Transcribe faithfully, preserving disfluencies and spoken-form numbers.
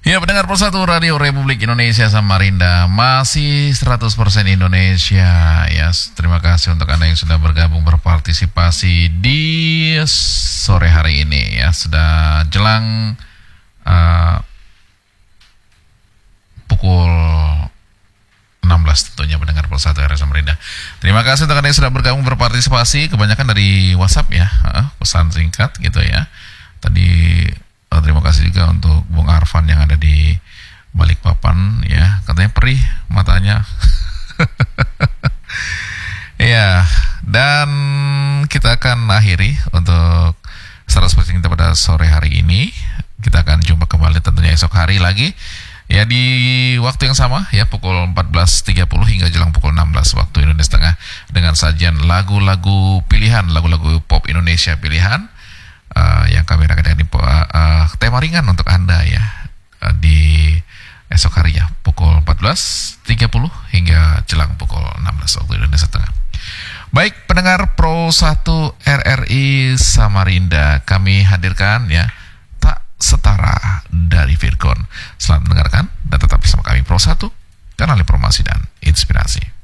Ya, pendengar Persatu Radio Republik Indonesia Samarinda, masih seratus persen Indonesia. Ya, terima kasih untuk Anda yang sudah bergabung berpartisipasi di sore hari ini. Ya, sudah jelang uh, pukul enam belas tentunya pendengar Persatu R S Samarinda. Terima kasih untuk Anda yang sudah bergabung berpartisipasi, kebanyakan dari WhatsApp ya, uh, pesan singkat gitu ya. Tadi uh, terima kasih juga untuk Bung Arfan yang ada di Balikpapan ya, katanya perih matanya. Ya, dan kita akan akhiri untuk seratus persen kita pada sore hari ini. Kita akan jumpa kembali tentunya esok hari lagi. Ya, di waktu yang sama ya, pukul empat belas tiga puluh hingga jelang pukul enam belas waktu Indonesia Tengah, dengan sajian lagu-lagu pilihan, lagu-lagu pop Indonesia pilihan uh, yang kami akan di uh, uh, tema ringan untuk Anda ya, uh, di esok hari ya, pukul empat belas tiga puluh hingga jelang pukul enam belas waktu Indonesia Tengah. Baik, pendengar Pro satu R R I Samarinda, kami hadirkan ya setara dari Virgon. Selamat mendengarkan dan tetap bersama kami Pro satu, kanal informasi dan inspirasi.